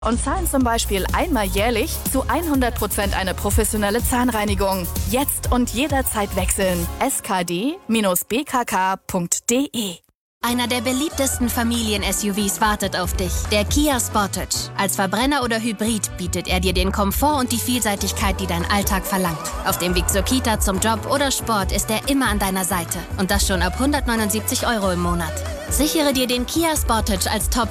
und zahlen zum Beispiel einmal jährlich zu 100% eine professionelle Zahnreinigung. Jetzt und jederzeit wechseln. skd-bkk.de. Einer der beliebtesten Familien-SUVs wartet auf dich. Der Kia Sportage. Als Verbrenner oder Hybrid bietet er dir den Komfort und die Vielseitigkeit, die dein Alltag verlangt. Auf dem Weg zur Kita, zum Job oder Sport ist er immer an deiner Seite. Und das schon ab 179 € im Monat. Sichere dir den Kia Sportage als Top